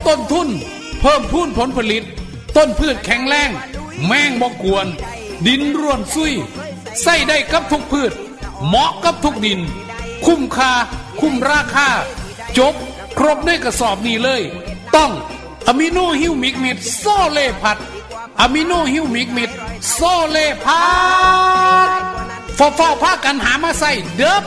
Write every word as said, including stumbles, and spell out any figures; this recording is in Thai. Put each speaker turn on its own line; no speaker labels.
ต้นทุนเพิ่มพูนผลผลิตต้นพืชแข็งแรงแมงบ่กวนดินร่วนซุยใส่ได้กับทุกพืชเหมาะกับทุกดินคุ้มค่าคุ้มราคาจบครบในกระสอบนี้เลยต้องอะมิโนฮิวมิกมิดโซเลพัดอะมิโนฮิวมิกมิดโซเลพัดฟ้าฟ้าพากันหามาใส่เด้อ